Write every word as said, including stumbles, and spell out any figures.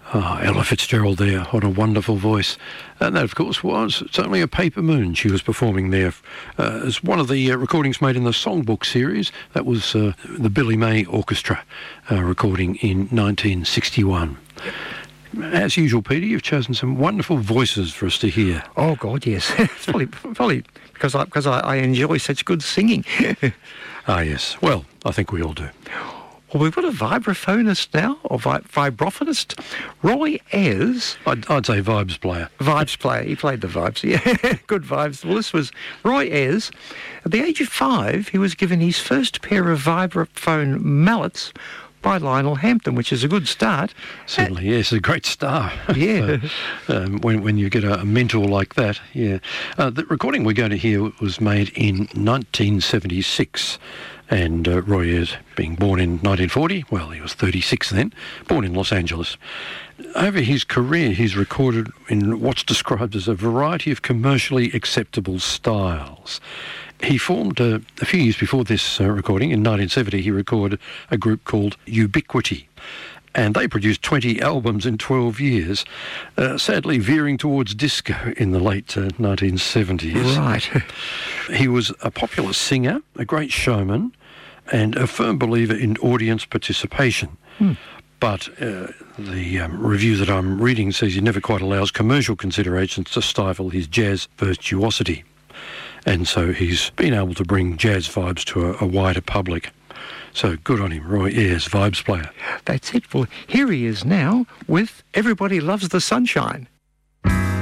Ah, Ella Fitzgerald there, what a wonderful voice. And that, of course, was certainly a Paper Moon she was performing there uh, as one of the uh, recordings made in the Songbook series. That was uh, the Billy May Orchestra uh, recording in nineteen sixty-one. As usual, Peter, you've chosen some wonderful voices for us to hear. Oh, God, yes. It's probably, probably because, I, because I, I enjoy such good singing. Ah, yes. Well, I think we all do. Well, we've got a vibraphonist now, or vi- vibrophonist, Roy Ayres. I'd, I'd say vibes player. Vibes player. He played the vibes. Yeah, good vibes. Well, this was Roy Ayres. At the age of five, he was given his first pair of vibraphone mallets by Lionel Hampton, which is a good start. Certainly, uh, yes, a great start. Yeah. so, um, when, when you get a, a mentor like that, yeah. Uh, the recording we're going to hear was made in nineteen seventy-six. And uh, Roy Ayres, being born in nineteen forty, well, he was thirty-six then, born in Los Angeles. Over his career, he's recorded in what's described as a variety of commercially acceptable styles. He formed, uh, a few years before this uh, recording, in nineteen seventy, he recorded a group called Ubiquity. And they produced twenty albums in twelve years, uh, sadly veering towards disco in the late uh, nineteen seventies. Right. He was a popular singer, a great showman, and a firm believer in audience participation. Hmm. But uh, the um, review that I'm reading says he never quite allows commercial considerations to stifle his jazz virtuosity. And so he's been able to bring jazz vibes to a, a wider public. So good on him, Roy Ayres, vibes player. That's it. Well, here he is now with Everybody Loves the Sunshine.